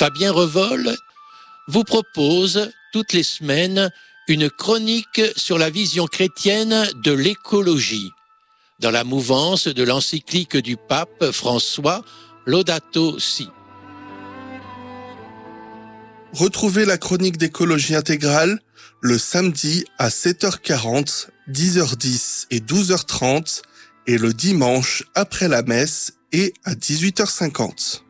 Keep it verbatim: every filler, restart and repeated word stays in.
Fabien Revol vous propose toutes les semaines une chronique sur la vision chrétienne de l'écologie, dans la mouvance de l'encyclique du pape François Laudato Si. Retrouvez la chronique d'écologie intégrale le samedi à sept heures quarante, dix heures dix et douze heures trente et le dimanche après la messe et à dix-huit heures cinquante.